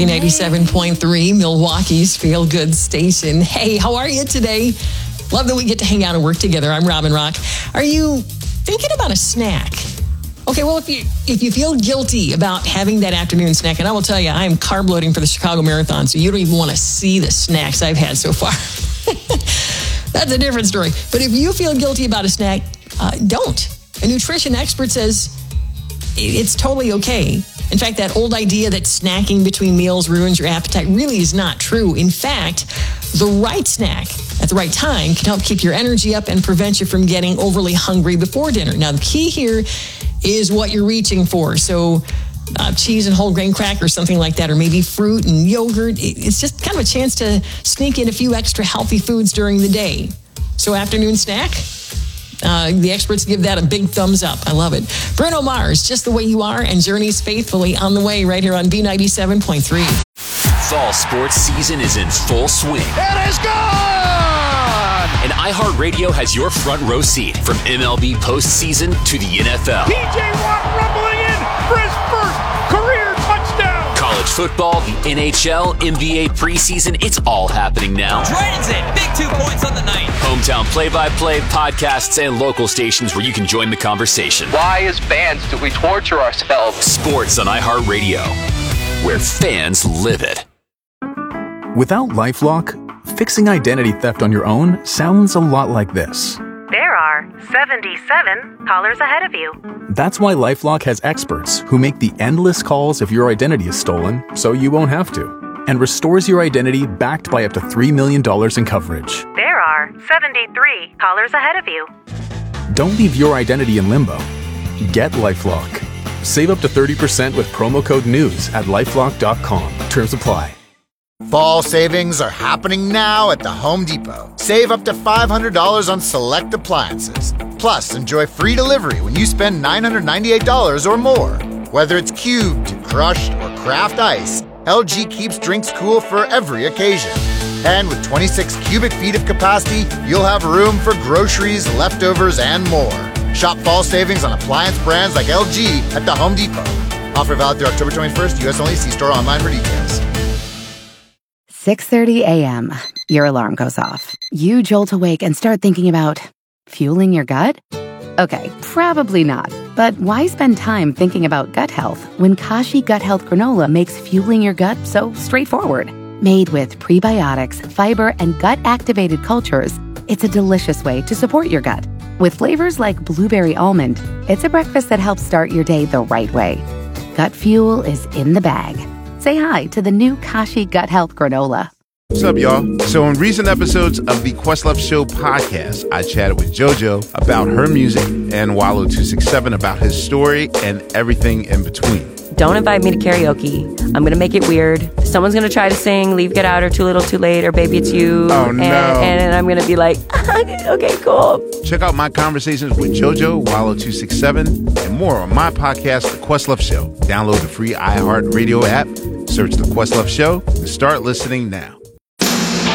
B97.3, Milwaukee's Feel Good Station. Hey, how are you today? Love that we get to hang out and work together. I'm Robin Rock. Are you thinking about a snack? Okay, well, if you feel guilty about having that afternoon snack, and I will tell you, I am carb loading for the Chicago Marathon, so you don't even want to see the snacks I've had so far. That's a different story. But if you feel guilty about a snack, don't. A nutrition expert says it's totally okay. In fact, that old idea that snacking between meals ruins your appetite really is not true. In fact, the right snack at the right time can help keep your energy up and prevent you from getting overly hungry before dinner. Now, the key here is what you're reaching for. So cheese and whole grain crackers, something like that, or maybe fruit and yogurt. It's just kind of a chance to sneak in a few extra healthy foods during the day. So afternoon snack? The experts give that a big thumbs up. I love it. Bruno Mars, Just the Way You Are, and Journey's Faithfully on the way right here on B97.3. Fall sports season is in full swing. It is gone! And iHeartRadio has your front row seat from MLB postseason to the NFL. T.J. Watt rumbling in for his first career touchdown! College football, the NHL, NBA preseason, it's all happening now. Dragons in, big 2 points on the night. Hometown play-by-play, podcasts, and local stations where you can join the conversation. Why, as fans, do we torture ourselves? Sports on iHeartRadio, where fans live it. Without LifeLock, fixing identity theft on your own sounds a lot like this. There are 77 callers ahead of you. That's why LifeLock has experts who make the endless calls if your identity is stolen, so you won't have to, and restores your identity backed by up to $3 million in coverage. There are 73 callers ahead of you. Don't leave your identity in limbo. Get LifeLock. Save up to 30% with promo code NEWS at LifeLock.com. Terms apply. Fall savings are happening now at the Home Depot. Save up to $500 on select appliances. Plus, enjoy free delivery when you spend $998 or more. Whether it's cubed, crushed, or craft ice, LG keeps drinks cool for every occasion. And with 26 cubic feet of capacity, you'll have room for groceries, leftovers, and more. Shop fall savings on appliance brands like LG at the Home Depot. Offer valid through October 21st, U.S. only. See store online for details. 6:30 a.m. Your alarm goes off. You jolt awake and start thinking about fueling your gut? Okay, probably not. But why spend time thinking about gut health when Kashi Gut Health Granola makes fueling your gut so straightforward? Made with prebiotics, fiber, and gut-activated cultures, it's a delicious way to support your gut. With flavors like blueberry almond, it's a breakfast that helps start your day the right way. Gut fuel is in the bag. Say hi to the new Kashi Gut Health Granola. What's up, y'all? So in recent episodes of the Questlove Show podcast, I chatted with JoJo about her music and Wallow 267 about his story and everything in between. Don't invite me to karaoke. I'm going to make it weird. Someone's going to try to sing Leave, Get Out, or Too Little, Too Late, or Baby It's You. Oh, no. And I'm going to be like, okay, cool. Check out my conversations with JoJo, Wallow 267, and more on my podcast, The Questlove Show. Download the free iHeartRadio app, search The Questlove Show, and start listening now.